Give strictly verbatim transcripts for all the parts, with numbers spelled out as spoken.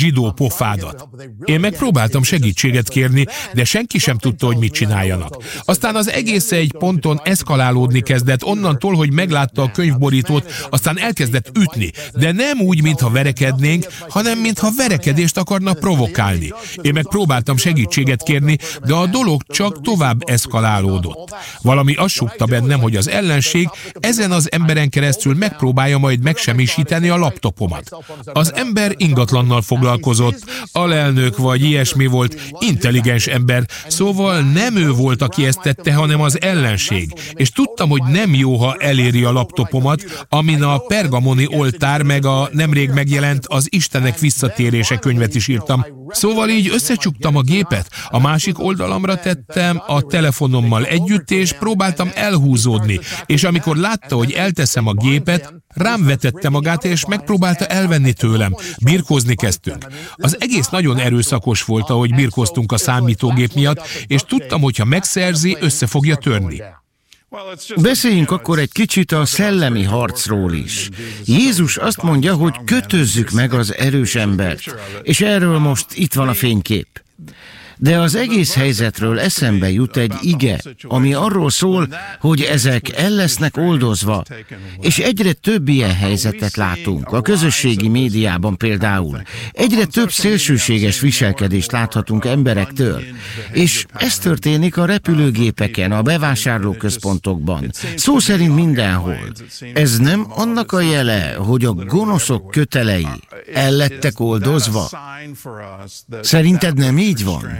zsidó pofádat. Én megpróbáltam segítséget kérni, de senki sem tudta, hogy mit csináljanak. Aztán az egész egy ponton eszkalálódni kezdett, onnantól, hogy meglátta a könyvborítót, aztán elkezdett ütni, de nem úgy, mintha verekednénk, hanem mintha verekedést akarna provokálni. Én meg próbáltam segítséget kérni, de a dolog csak tovább eszkalálódott. Valami azt súgta bennem, hogy az ellenség ezen az emberen keresztül megpróbálja majd megsemmisíteni a laptopomat. Az ember ingatlannal foglalkozott, alelnök vagy ilyesmi volt, intelligens ember, szóval nem ő volt, aki ezt tette, hanem az ellenség. És tudtam, hogy nem jó, ha eléri a laptopomat, amin a pergamoni oltár meg a nemrég megjelent Az Istenek visszatérése könyvet is írtam. Szóval így összecsuktam a gépet, a másik oldalamra tettem a telefonommal együtt, és próbáltam elhúzódni, és amikor látta, hogy elteszem a gépet, rám vetette magát, és megpróbálta elvenni tőlem. Birkózni kezdtünk. Az egész nagyon erőszakos volt, ahogy birkóztunk a számítógép miatt, és tudtam, hogy ha megszerzi, össze fogja törni. Beszéljünk akkor egy kicsit a szellemi harcról is. Jézus azt mondja, hogy kötözzük meg az erős embert, és erről most itt van a fénykép. De az egész helyzetről eszembe jut egy ige, ami arról szól, hogy ezek el lesznek oldozva, és egyre több ilyen helyzetet látunk, a közösségi médiában például. Egyre több szélsőséges viselkedést láthatunk emberektől, és ez történik a repülőgépeken, a bevásárlóközpontokban, szó szerint mindenhol. Ez nem annak a jele, hogy a gonoszok kötelei el lettek oldozva? Szerinted nem így van?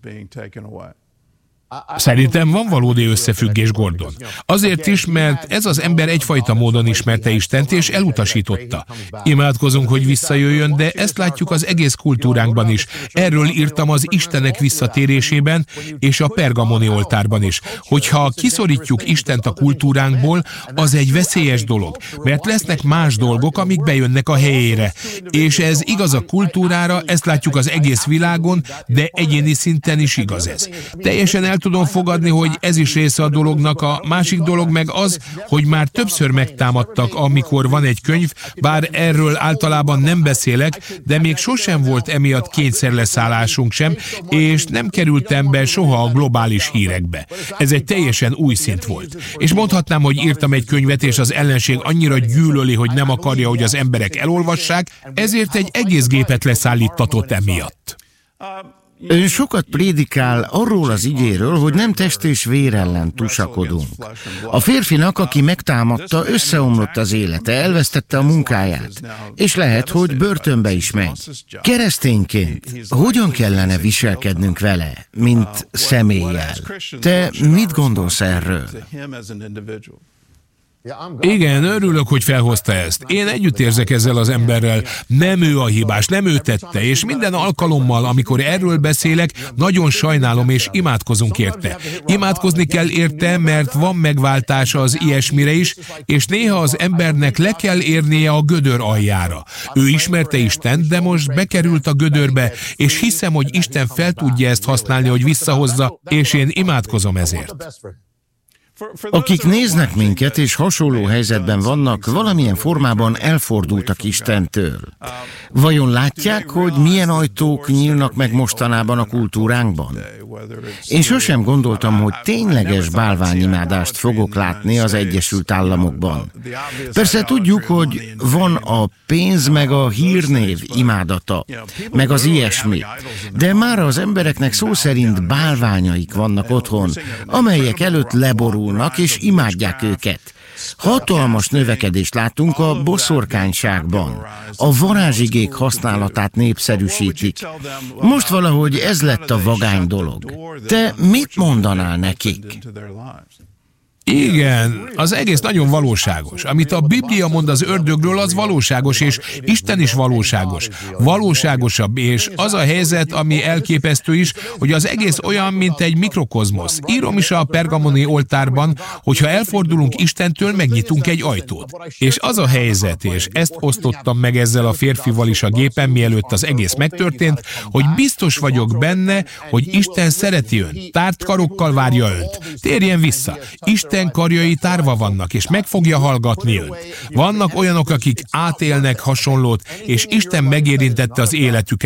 Szerintem van valódi összefüggés, Gordon. Azért is, mert ez az ember egyfajta módon ismerte Istent, és elutasította. Imádkozunk, hogy visszajöjjön, de ezt látjuk az egész kultúránkban is. Erről írtam az Istenek visszatérésében, és a pergamoni oltárban is. Hogyha kiszorítjuk Istent a kultúránkból, az egy veszélyes dolog, mert lesznek más dolgok, amik bejönnek a helyére. És ez igaz a kultúrára, ezt látjuk az egész világon, de egyéni szinten is igaz ez. Teljesen el tudom fogadni, hogy ez is része a dolognak, a másik dolog meg az, hogy már többször megtámadtak, amikor van egy könyv, bár erről általában nem beszélek, de még sosem volt emiatt kényszerleszállásunk sem, és nem kerültem be soha a globális hírekbe. Ez egy teljesen új szint volt. És mondhatnám, hogy írtam egy könyvet, és az ellenség annyira gyűlöli, hogy nem akarja, hogy az emberek elolvassák, ezért egy egész gépet leszállítatott emiatt. Ön sokat prédikál arról az igéről, hogy nem test és vér ellen tusakodunk. A férfinak, aki megtámadta, összeomlott az élete, elvesztette a munkáját, és lehet, hogy börtönbe is megy. Keresztényként hogyan kellene viselkednünk vele, mint személlyel? Te mit gondolsz erről? Igen, örülök, hogy felhozta ezt. Én együtt érzek ezzel az emberrel. Nem ő a hibás, nem ő tette, és minden alkalommal, amikor erről beszélek, nagyon sajnálom, és imádkozunk érte. Imádkozni kell érte, mert van megváltása az ilyesmire is, és néha az embernek le kell érnie a gödör aljára. Ő ismerte Istent, de most bekerült a gödörbe, és hiszem, hogy Isten fel tudja ezt használni, hogy visszahozza, és én imádkozom ezért. Akik néznek minket és hasonló helyzetben vannak, valamilyen formában elfordultak Istentől. Vajon látják, hogy milyen ajtók nyílnak meg mostanában a kultúránkban? Én sosem gondoltam, hogy tényleges bálványimádást fogok látni az Egyesült Államokban. Persze tudjuk, hogy van a pénz meg a hírnév imádata, meg az ilyesmi, de már az embereknek szó szerint bálványaik vannak otthon, amelyek előtt leborulnak és imádják őket. Hatalmas növekedést látunk a boszorkányságban. A varázsigék használatát népszerűsítik. Most valahogy ez lett a vagány dolog. Te mit mondanál nekik? Igen, az egész nagyon valóságos. Amit a Biblia mond az ördögről, az valóságos, és Isten is valóságos. Valóságosabb, és az a helyzet, ami elképesztő is, hogy az egész olyan, mint egy mikrokozmosz. Írom is a pergamoni oltárban, hogyha elfordulunk Istentől, megnyitunk egy ajtót. És az a helyzet, és ezt osztottam meg ezzel a férfival is a gépen, mielőtt az egész megtörtént, hogy biztos vagyok benne, hogy Isten szereti önt, tárt karokkal várja önt. Térjen vissza. Isten karjai tárva vannak, és meg fogja hallgatni önt. Vannak olyanok, akik átélnek hasonlót, és Isten megérintette az életüket,